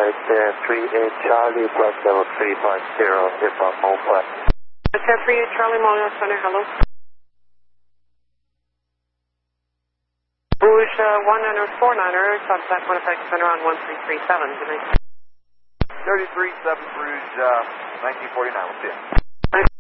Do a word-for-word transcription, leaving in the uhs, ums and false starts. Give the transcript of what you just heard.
right there, three eight Charlie, plus level three five zero, hip hop, mode flat. ten three eight Charlie, Molino Center, hello. Rouge uh, one niner four niner, contact Winnipeg Center on one three three seven, good night. thirty-three seven Rouge, uh, nineteen forty-nine, we'll see you.